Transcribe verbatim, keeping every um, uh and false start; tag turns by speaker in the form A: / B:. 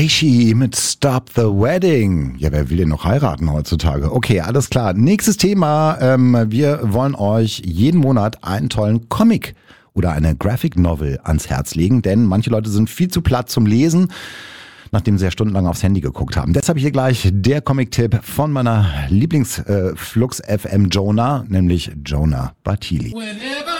A: Aishi mit Stop the Wedding. Ja, wer will denn noch heiraten heutzutage? Okay, alles klar. Nächstes Thema. Ähm, wir wollen euch jeden Monat einen tollen Comic oder eine Graphic Novel ans Herz legen, denn manche Leute sind viel zu platt zum Lesen, nachdem sie ja stundenlang aufs Handy geguckt haben. Deshalb hier gleich der Comic-Tipp von meiner Lieblings-Flux-F M Jonah, nämlich Jonah Bartili.